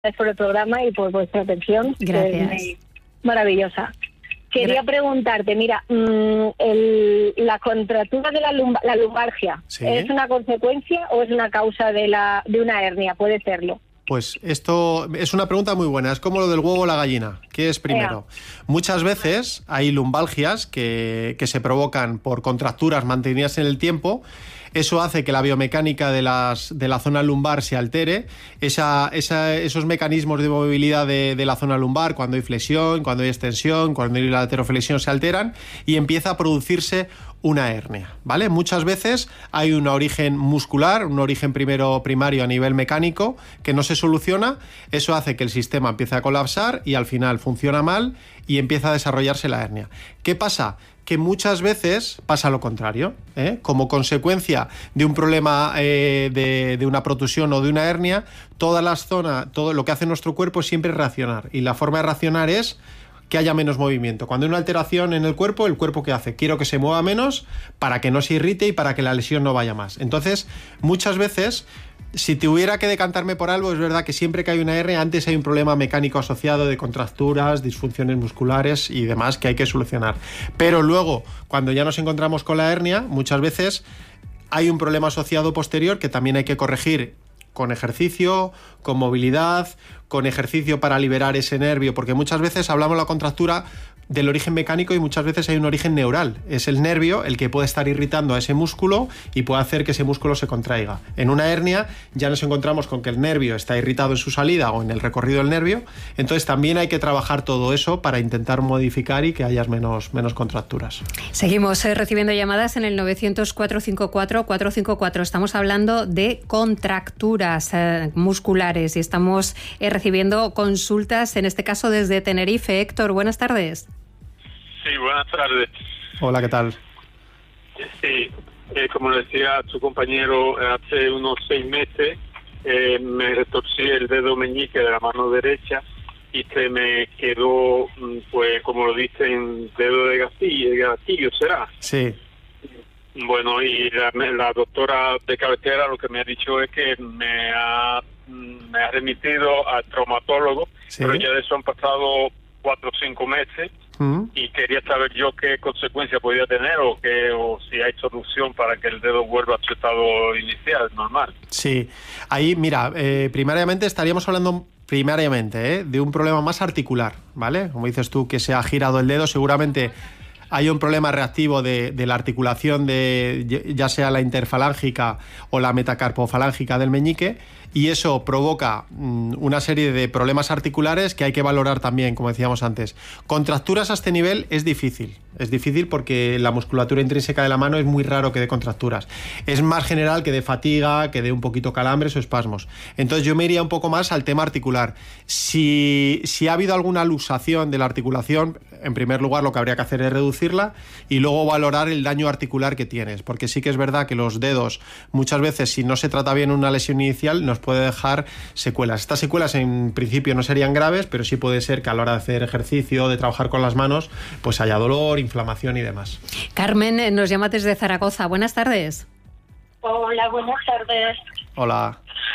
Gracias por el programa y por vuestra atención. Gracias. Es maravillosa. Quería preguntarte, mira, la contractura de la lumbalgia, ¿Sí? ¿es una consecuencia o es una causa de una hernia? Puede serlo. Pues esto es una pregunta muy buena. Es como lo del huevo o la gallina. ¿Qué es primero? Muchas veces hay lumbalgias que se provocan por contracturas mantenidas en el tiempo. Eso hace que la biomecánica de la zona lumbar se altere. Esos mecanismos de movilidad de la zona lumbar, cuando hay flexión, cuando hay extensión, cuando hay lateroflexión, se alteran y empieza a producirse una hernia, ¿vale? Muchas veces hay un origen muscular, un origen primario a nivel mecánico que no se soluciona. Eso hace que el sistema empiece a colapsar y al final funciona mal y empieza a desarrollarse la hernia. ¿Qué pasa? Que muchas veces pasa lo contrario, ¿eh? Como consecuencia de un problema de una protusión o de una hernia, todo lo que hace nuestro cuerpo es siempre reaccionar, y la forma de reaccionar es que haya menos movimiento. Cuando hay una alteración en el cuerpo ¿qué hace? Quiero que se mueva menos para que no se irrite y para que la lesión no vaya más. Entonces, muchas veces, si tuviera que decantarme por algo, es verdad que siempre que hay una hernia, antes hay un problema mecánico asociado de contracturas, disfunciones musculares y demás que hay que solucionar. Pero luego, cuando ya nos encontramos con la hernia, muchas veces hay un problema asociado posterior que también hay que corregir con ejercicio, con movilidad, con ejercicio para liberar ese nervio, porque muchas veces hablamos de la contractura del origen mecánico y muchas veces hay un origen neural. Es el nervio el que puede estar irritando a ese músculo y puede hacer que ese músculo se contraiga. En una hernia ya nos encontramos con que el nervio está irritado en su salida o en el recorrido del nervio, entonces también hay que trabajar todo eso para intentar modificar y que haya menos contracturas. Seguimos recibiendo llamadas en el 900-454-454. Estamos hablando de contracturas musculares y estamos recibiendo consultas, en este caso desde Tenerife. Héctor, buenas tardes. Sí, buenas tardes. Hola, ¿qué tal? Sí, como decía tu compañero, hace unos 6 meses me retorcí el dedo meñique de la mano derecha y se me quedó, pues como lo dicen, dedo de gatillo, ¿será? Sí. Bueno, y la doctora de cabecera lo que me ha dicho es que me ha remitido al traumatólogo, ¿Sí? Pero ya de eso han pasado 4 o 5 meses. Y quería saber yo qué consecuencia podía tener o si hay solución para que el dedo vuelva a su estado inicial, normal. Sí, ahí mira, primariamente estaríamos hablando de un problema más articular, ¿vale? Como dices tú, que se ha girado el dedo, seguramente hay un problema reactivo de la articulación ya sea la interfalángica o la metacarpofalángica del meñique, y eso provoca una serie de problemas articulares que hay que valorar también, como decíamos antes. Contracturas a este nivel es difícil porque la musculatura intrínseca de la mano es muy raro que dé contracturas. Es más general que dé fatiga, que dé un poquito calambres o espasmos. Entonces yo me iría un poco más al tema articular. Si ha habido alguna luxación de la articulación, en primer lugar lo que habría que hacer es reducirla y luego valorar el daño articular que tienes, porque sí que es verdad que los dedos muchas veces, si no se trata bien una lesión inicial, nos puede dejar secuelas. Estas secuelas en principio no serían graves, pero sí puede ser que a la hora de hacer ejercicio, de trabajar con las manos, pues haya dolor, inflamación y demás. Carmen nos llama desde Zaragoza. Buenas tardes. Hola, buenas tardes. Hola.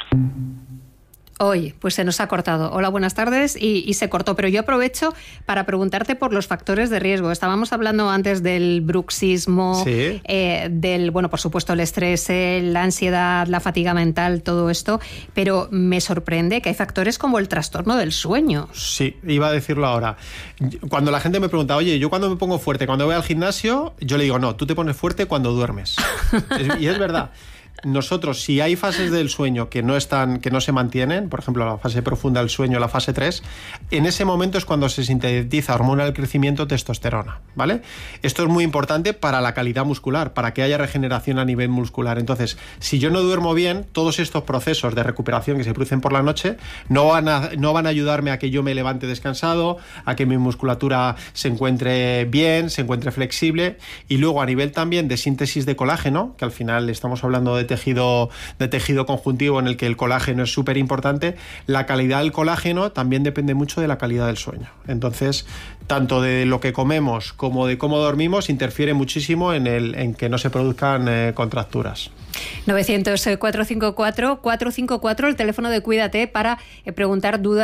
Hoy, pues se nos ha cortado. Hola, buenas tardes, y se cortó. Pero yo aprovecho para preguntarte por los factores de riesgo. Estábamos hablando antes del bruxismo, sí. Por supuesto, el estrés, la ansiedad, la fatiga mental, todo esto. Pero me sorprende que hay factores como el trastorno del sueño. Sí, iba a decirlo ahora. Cuando la gente me pregunta, oye, yo cuando me pongo fuerte, cuando voy al gimnasio, yo le digo, no, tú te pones fuerte cuando duermes. Y es verdad. Nosotros, si hay fases del sueño que no se mantienen, por ejemplo la fase profunda del sueño, la fase 3, en ese momento es cuando se sintetiza hormona del crecimiento, testosterona, ¿vale? Esto es muy importante para la calidad muscular, para que haya regeneración a nivel muscular. Entonces, si yo no duermo bien, todos estos procesos de recuperación que se producen por la noche no van a ayudarme a que yo me levante descansado, a que mi musculatura se encuentre bien, se encuentre flexible, y luego a nivel también de síntesis de colágeno, que al final estamos hablando de tejido conjuntivo en el que el colágeno es súper importante, la calidad del colágeno también depende mucho de la calidad del sueño. Entonces, tanto de lo que comemos como de cómo dormimos interfiere muchísimo en que no se produzcan contracturas. 900-454-454, el teléfono de Cuídate para preguntar dudas